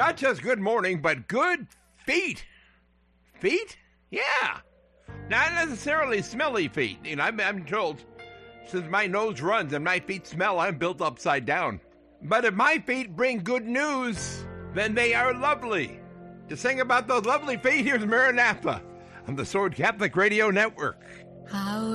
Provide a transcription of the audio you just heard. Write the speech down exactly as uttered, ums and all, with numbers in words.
Not just good morning, but good feet. Feet? Yeah. Not necessarily smelly feet. You know, I'm, I'm told since my nose runs and my feet smell, I'm built upside down. But if my feet bring good news, then they are lovely. To sing about those lovely feet, here's Maranatha on the Sword Catholic Radio Network. How